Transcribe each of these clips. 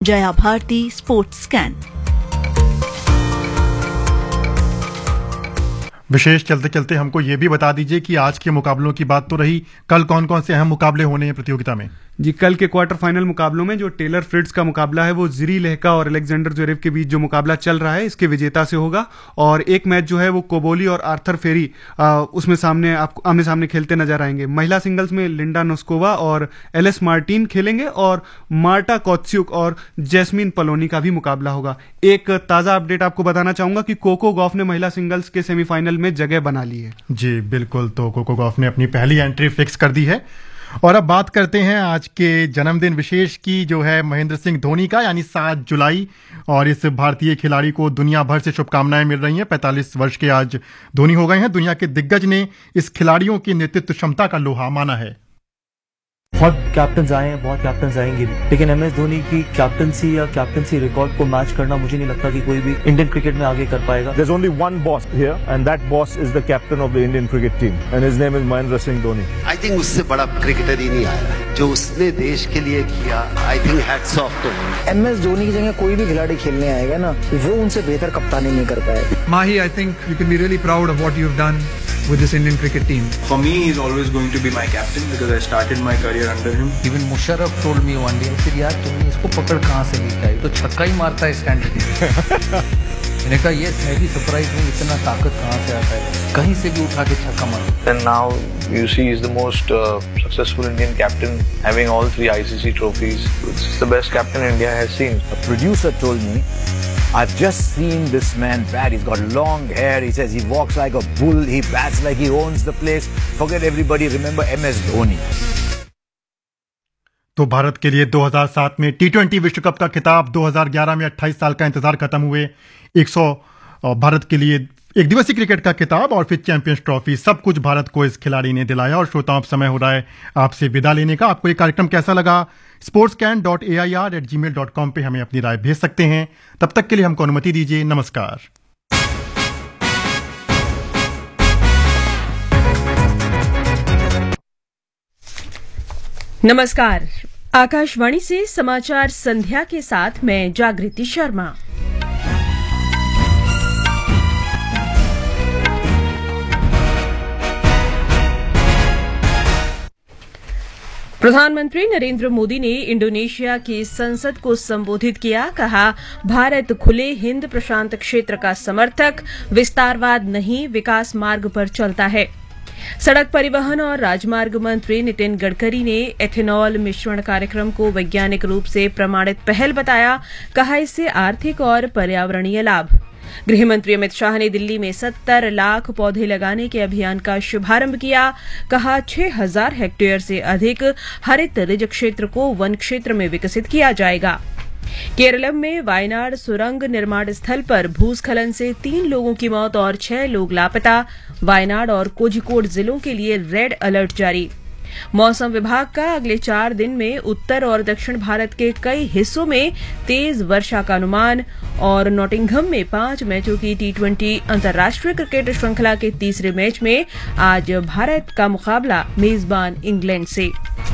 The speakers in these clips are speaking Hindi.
Jaya Bharti, sports scan. विशेष चलते चलते हमको ये भी बता दीजिए कि आज के मुकाबलों की बात तो रही, कल कौन कौन से अहम मुकाबले होने हैं प्रतियोगिता में? जी, कल के क्वार्टर फाइनल मुकाबलों में जो टेलर फ्रिट्ज का मुकाबला है वो जिरी लेहका और अलेक्जेंडर ज्वेरेव के बीच जो मुकाबला चल रहा है इसके विजेता से होगा। और एक मैच जो है वो कोबोली और आर्थर फेरी उसमें आमने सामने खेलते नजर आएंगे। महिला सिंगल्स में लिंडा नोस्कोवा और एलिस मार्टिन खेलेंगे और मार्टा कोत्स्युक और जैस्मिन पलोनी का भी मुकाबला होगा। एक ताजा अपडेट आपको बताना चाहूंगा कि कोको गॉफ ने महिला सिंगल्स के सेमीफाइनल में जगह बना ली है। जी बिल्कुल, तो कोको गॉफ ने अपनी पहली एंट्री फिक्स कर दी है। और अब बात करते हैं आज के जन्मदिन विशेष की, जो है महेंद्र सिंह धोनी का, यानी 7 जुलाई। और इस भारतीय खिलाड़ी को दुनिया भर से शुभकामनाएं मिल रही हैं। 45 वर्ष के आज धोनी हो गए हैं। दुनिया के दिग्गज ने इस खिलाड़ियों की नेतृत्व क्षमता का लोहा माना है। बहुत कैप्टन्स आए हैं, बहुत कैप्टन्स आएंगे, लेकिन MS धोनी की कैप्टनसी रिकॉर्ड को मैच करना मुझे नहीं लगता कि कोई भी इंडियन क्रिकेट में आगे कर पाएगा। There's only one boss here and that boss is the captain of the Indian cricket team and his name is Mahendra Singh Dhoni. I think उससे बड़ा क्रिकेटर ही नहीं आया जो उसने देश के लिए किया। I think hats off to him. MS Dhoni की जगह कोई भी खिलाड़ी खेलने आएगा ना, वो उनसे बेहतर कप्तानी नहीं कर पाएगा। Mahi, I think you can be really proud of what you've done with this Indian cricket team. For me, he's always going to be my captain because I started my career under him. Even Musharraf told me one day, I said, यार तुमने इसको पकड़ कहाँ से लेके आई? तो छक्का ही मारता है स्टैंड पे। मैंने कहा यस, मैं भी सरप्राइज हूँ, इतना ताकत कहाँ से आता है, कहीं से भी उठा के छक्का मारता है। And now you see he's the most successful Indian captain, having all 3 ICC trophies. It's the best captain India has seen. A producer told me, I've just seen this man bat. He's got long hair. He says he walks like a bull. He bats like he owns the place. Forget everybody. Remember MS Dhoni. तो भारत के लिए 2007 में T20 विश्व कप का खिताब, 2011 में 28 साल का इंतजार खत्म हुए, 100 भारत के लिए एक दिवसीय क्रिकेट का खिताब और फिर चैंपियंस ट्रॉफी, सब कुछ भारत को इस खिलाड़ी ने दिलाया। और श्रोताओं, अब समय हो रहा है आपसे विदा लेने का। आपको ये कार्यक्रम कैसा लगा? sportscan.air@gmail.com पे हमें अपनी राय भेज सकते हैं। तब तक के लिए हमको अनुमति दीजिए। नमस्कार। नमस्कार। आकाशवाणी से समाचार संध्या के साथ मैं जागृति शर्मा। प्रधानमंत्री नरेंद्र मोदी ने इंडोनेशिया की संसद को संबोधित किया। कहा, भारत खुले हिंद प्रशांत क्षेत्र का समर्थक, विस्तारवाद नहीं विकास मार्ग पर चलता है। सड़क परिवहन और राजमार्ग मंत्री नितिन गडकरी ने एथेनॉल मिश्रण कार्यक्रम को वैज्ञानिक रूप से प्रमाणित पहल बताया। कहा, इससे आर्थिक और पर्यावरणीय लाभ। गृहमंत्री अमित शाह ने दिल्ली में 70 लाख पौधे लगाने के अभियान का शुभारंभ किया। कहा, 6000 हेक्टेयर से अधिक हरित रिज क्षेत्र को वन क्षेत्र में विकसित किया जाएगा। केरलम में वायनाड सुरंग निर्माण स्थल पर भूस्खलन से 3 लोगों की मौत और 6 लोग लापता। वायनाड और कोझिकोड जिलों के लिए रेड अलर्ट जारी। मौसम विभाग का अगले 4 दिन में उत्तर और दक्षिण भारत के कई हिस्सों में तेज वर्षा का अनुमान। और नॉटिंघम में 5 मैचों की T20 अंतर्राष्ट्रीय क्रिकेट श्रृंखला के तीसरे मैच में आज भारत का मुकाबला मेजबान इंग्लैंड से।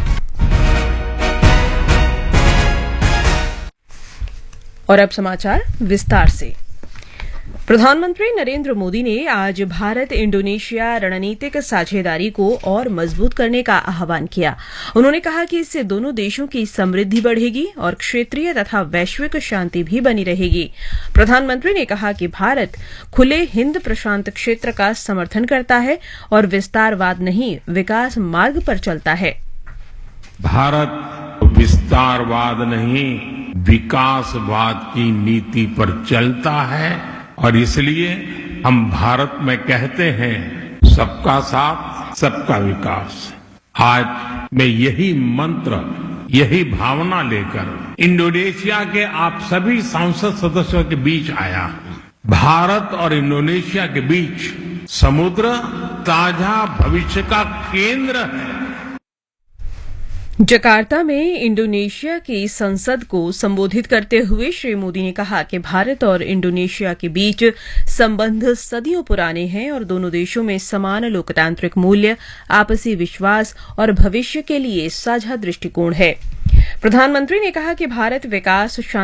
और अब समाचार विस्तार से। प्रधानमंत्री नरेंद्र मोदी ने आज भारत इंडोनेशिया रणनीतिक साझेदारी को और मजबूत करने का आह्वान किया। उन्होंने कहा कि इससे दोनों देशों की समृद्धि बढ़ेगी और क्षेत्रीय तथा वैश्विक शांति भी बनी रहेगी। प्रधानमंत्री ने कहा कि भारत खुले हिंद प्रशांत क्षेत्र का समर्थन करता है और विस्तारवाद नहीं विकास मार्ग पर चलता है। भारत विस्तारवाद नहीं विकासवाद की नीति पर चलता है और इसलिए हम भारत में कहते हैं सबका साथ सबका विकास। आज मैं यही मंत्र, यही भावना लेकर इंडोनेशिया के आप सभी सांसद सदस्यों के बीच आया। भारत और इंडोनेशिया के बीच समुद्र साझा भविष्य का केंद्र है। जकार्ता में इंडोनेशिया की संसद को संबोधित करते हुए श्री मोदी ने कहा कि भारत और इंडोनेशिया के बीच संबंध सदियों पुराने हैं और दोनों देशों में समान लोकतांत्रिक मूल्य, आपसी विश्वास और भविष्य के लिए साझा दृष्टिकोण है। प्रधानमंत्री ने कहा कि भारत विकास